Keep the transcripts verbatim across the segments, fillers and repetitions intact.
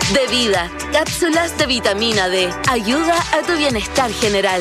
De Vida, cápsulas de vitamina D. Ayuda a tu bienestar general.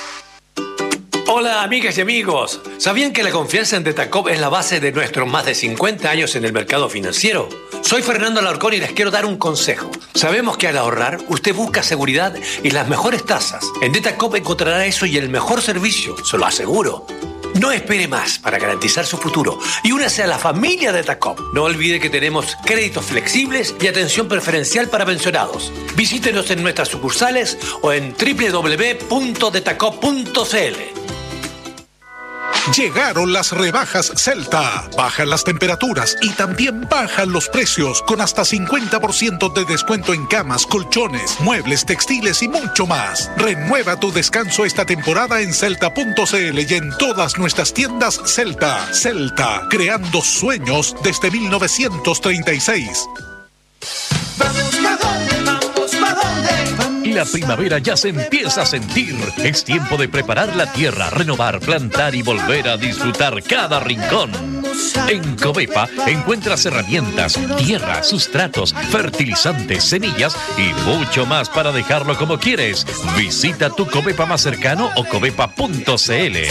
Hola amigas y amigos, ¿sabían que la confianza en Detacop es la base de nuestros más de cincuenta años en el mercado financiero? Soy Fernando Alarcón y les quiero dar un consejo. Sabemos que al ahorrar, usted busca seguridad y las mejores tasas. En Detacop encontrará eso y el mejor servicio, se lo aseguro. No espere más para garantizar su futuro y únase a la familia Detacop. No olvide que tenemos créditos flexibles y atención preferencial para pensionados. Visítenos en nuestras sucursales o en doble u doble u doble u punto detacop punto c l. Llegaron las rebajas Celta. Bajan las temperaturas y también bajan los precios con hasta cincuenta por ciento de descuento en camas, colchones, muebles, textiles y mucho más. Renueva tu descanso esta temporada en celta punto c l y en todas nuestras tiendas Celta. Celta, creando sueños desde mil novecientos treinta y seis. Vamos pa' dónde, vamos pa' dónde. La primavera ya se empieza a sentir. Es tiempo de preparar la tierra, renovar, plantar y volver a disfrutar cada rincón. En Covepa encuentras herramientas, tierra, sustratos, fertilizantes, semillas y mucho más para dejarlo como quieres. Visita tu Covepa más cercano o covepa punto c l.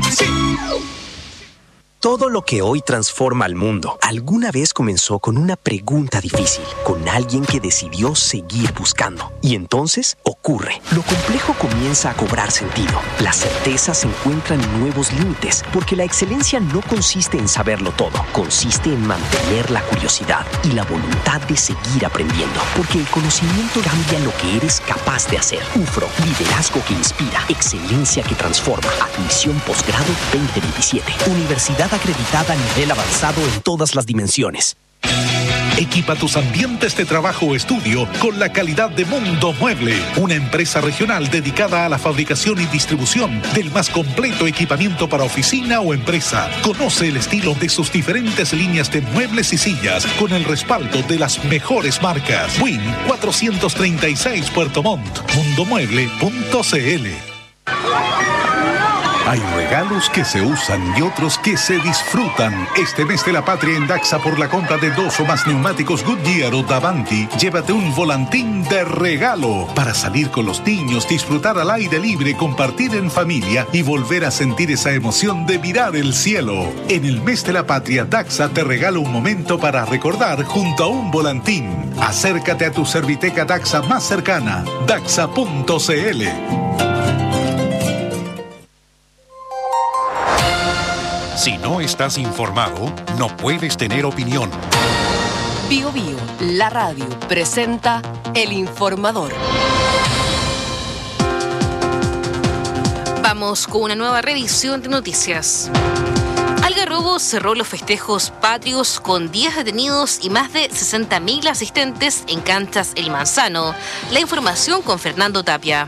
Todo lo que hoy transforma al mundo alguna vez comenzó con una pregunta difícil, con alguien que decidió seguir buscando. Y entonces ocurre. Lo complejo comienza a cobrar sentido. La certeza se encuentra en nuevos límites, porque la excelencia no consiste en saberlo todo, consiste en mantener la curiosidad y la voluntad de seguir aprendiendo, porque el conocimiento cambia lo que eres capaz de hacer. U F R O, liderazgo que inspira, excelencia que transforma. Admisión posgrado veinte veintisiete. Universidad acreditada a nivel avanzado en todas las dimensiones. Equipa tus ambientes de trabajo o estudio con la calidad de Mundo Mueble, una empresa regional dedicada a la fabricación y distribución del más completo equipamiento para oficina o empresa. Conoce el estilo de sus diferentes líneas de muebles y sillas con el respaldo de las mejores marcas. Win cuatrocientos treinta y seis Puerto Montt, mundo mueble punto c l. Hay regalos que se usan y otros que se disfrutan. Este mes de la patria en Daxa, por la compra de dos o más neumáticos Goodyear o Davanti, llévate un volantín de regalo para salir con los niños, disfrutar al aire libre, compartir en familia y volver a sentir esa emoción de mirar el cielo. En el mes de la patria, Daxa te regala un momento para recordar junto a un volantín. Acércate a tu Serviteca Daxa más cercana, daxa punto c l. Si no estás informado, no puedes tener opinión. Bio Bio, la radio, presenta El Informador. Vamos con una nueva revisión de noticias. Algarrobo cerró los festejos patrios con diez detenidos y más de sesenta mil asistentes en canchas El Manzano. La información con Fernando Tapia.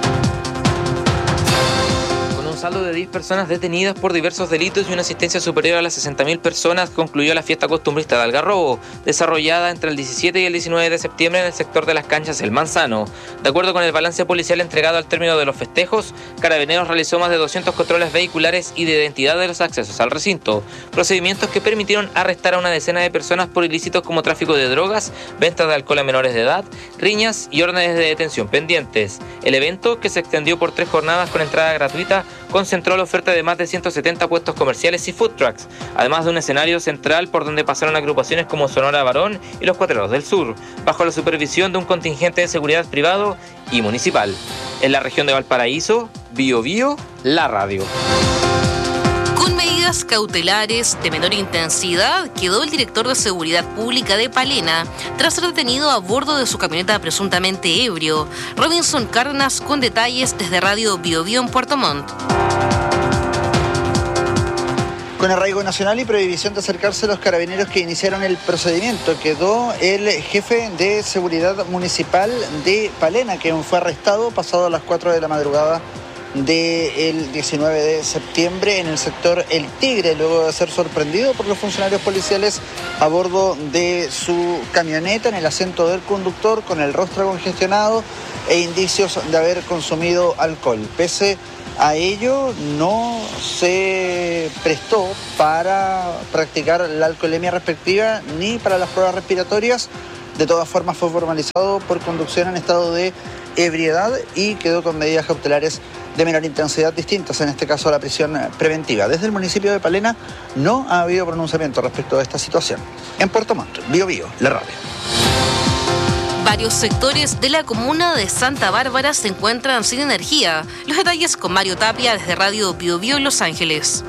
Saldo de diez personas detenidas por diversos delitos y una asistencia superior a las sesenta mil personas concluyó la fiesta costumbrista de Algarrobo, desarrollada entre el diecisiete y el diecinueve de septiembre en el sector de las canchas El Manzano. De acuerdo con el balance policial entregado al término de los festejos, Carabineros realizó más de doscientos controles vehiculares y de identidad de los accesos al recinto, procedimientos que permitieron arrestar a una decena de personas por ilícitos como tráfico de drogas, venta de alcohol a menores de edad, riñas y órdenes de detención pendientes. El evento, que se extendió por tres jornadas con entrada gratuita, concentró la oferta de más de ciento setenta puestos comerciales y food trucks, además de un escenario central por donde pasaron agrupaciones como Sonora Varón y los Cuatreros del Sur, bajo la supervisión de un contingente de seguridad privado y municipal. En la región de Valparaíso, Bio Bio, la radio. Con medidas cautelares de menor intensidad, quedó el director de Seguridad Pública de Palena tras ser detenido a bordo de su camioneta presuntamente ebrio. Robinson Cárdenas con detalles desde Radio Bio Bio en Puerto Montt. Con arraigo nacional y prohibición de acercarse a los carabineros que iniciaron el procedimiento, quedó el jefe de seguridad municipal de Palena, que fue arrestado pasado a las cuatro de la madrugada del diecinueve de septiembre en el sector El Tigre, luego de ser sorprendido por los funcionarios policiales a bordo de su camioneta en el asiento del conductor con el rostro congestionado e indicios de haber consumido alcohol. Pese a ello, no se prestó para practicar la alcoholemia respectiva ni para las pruebas respiratorias, De todas formas fue formalizado por conducción en estado de ebriedad y quedó con medidas cautelares de menor intensidad distintas, en este caso a la prisión preventiva. Desde el municipio de Palena no ha habido pronunciamiento respecto a esta situación. En Puerto Montt, Bío Bío, la radio. Varios sectores de la comuna de Santa Bárbara se encuentran sin energía. Los detalles con Mario Tapia desde Radio Bío Bío en Los Ángeles.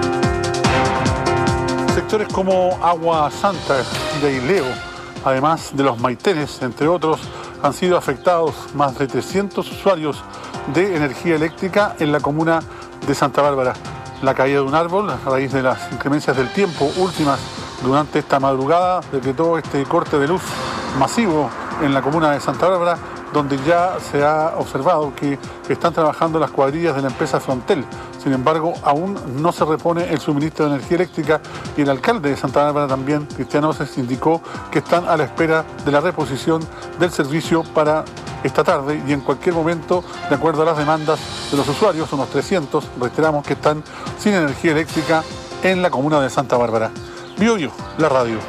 Sectores como Agua Santa de Ileo, además de los Maitenes, entre otros, han sido afectados más de trescientos usuarios de energía eléctrica en la comuna de Santa Bárbara. La caída de un árbol, a raíz de las inclemencias del tiempo últimas durante esta madrugada, decretó este corte de luz masivo en la comuna de Santa Bárbara, donde ya se ha observado que están trabajando las cuadrillas de la empresa Frontel. Sin embargo, aún no se repone el suministro de energía eléctrica y el alcalde de Santa Bárbara también, Cristian Oces, indicó que están a la espera de la reposición del servicio para esta tarde y en cualquier momento, de acuerdo a las demandas de los usuarios, unos trescientos, reiteramos que están sin energía eléctrica en la comuna de Santa Bárbara. Bío Bío, la radio.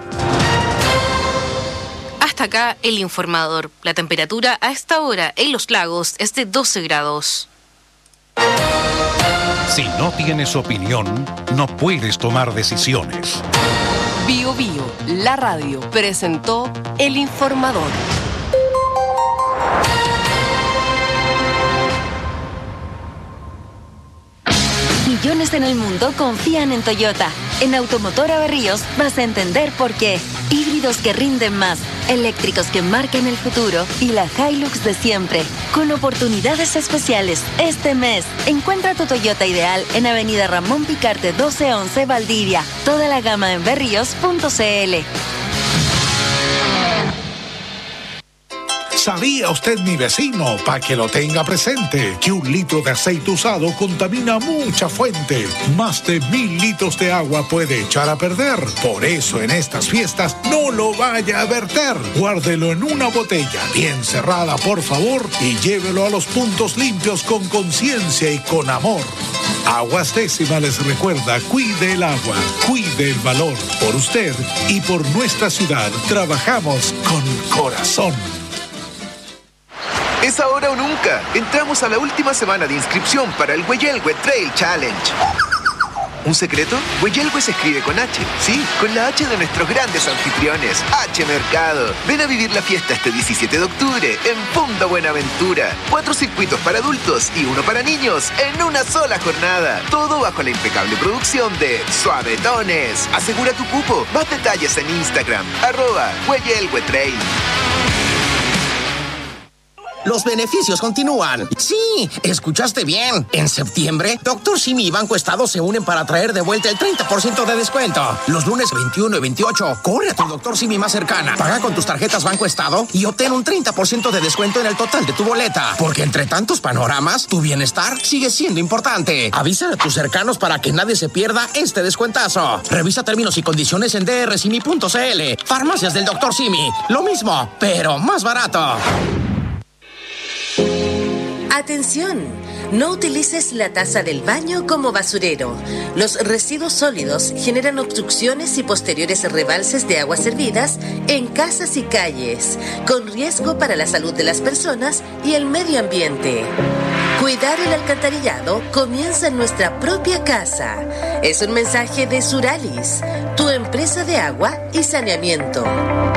Hasta acá el informador. La temperatura a esta hora en Los Lagos es de doce grados. Si no tienes opinión, no puedes tomar decisiones. Bío Bío, la radio, presentó el informador. Millones en el mundo confían en Toyota. En Automotora Berríos vas a entender por qué. Híbridos que rinden más, eléctricos que marcan el futuro y la Hilux de siempre. Con oportunidades especiales este mes. Encuentra tu Toyota ideal en Avenida Ramón Picarte doce once Valdivia. Toda la gama en berríos punto c l. ¿Sabía usted, mi vecino, para que lo tenga presente, que un litro de aceite usado contamina mucha fuente? Más de mil litros de agua puede echar a perder. Por eso en estas fiestas no lo vaya a verter. Guárdelo en una botella bien cerrada, por favor, y llévelo a los puntos limpios con conciencia y con amor. Aguas Décima les recuerda, cuide el agua, cuide el valor. Por usted y por nuestra ciudad, trabajamos con corazón. Es ahora o nunca. Entramos a la última semana de inscripción para el Hueyelgue Trail Challenge. ¿Un secreto? Hueyelgue se escribe con H. Sí, con la H de nuestros grandes anfitriones. H Mercado. Ven a vivir la fiesta este diecisiete de octubre en Punta Buenaventura. Cuatro circuitos para adultos y uno para niños en una sola jornada. Todo bajo la impecable producción de Suavetones. Asegura tu cupo. Más detalles en Instagram. Arroba Hueyelgue Trail. Los beneficios continúan. Sí, escuchaste bien. En septiembre, Doctor Simi y Banco Estado se unen para traer de vuelta el treinta por ciento de descuento. Los lunes veintiuno y veintiocho, corre a tu Doctor Simi más cercana. Paga con tus tarjetas Banco Estado y obtén un treinta por ciento de descuento en el total de tu boleta. Porque entre tantos panoramas, tu bienestar sigue siendo importante. Avisa a tus cercanos para que nadie se pierda este descuentazo. Revisa términos y condiciones en d r simi punto c l. Farmacias del Doctor Simi. Lo mismo, pero más barato. Atención, no utilices la taza del baño como basurero. Los residuos sólidos generan obstrucciones y posteriores rebalses de aguas servidas en casas y calles, con riesgo para la salud de las personas y el medio ambiente. Cuidar el alcantarillado comienza en nuestra propia casa. Es un mensaje de Suralis, tu empresa de agua y saneamiento.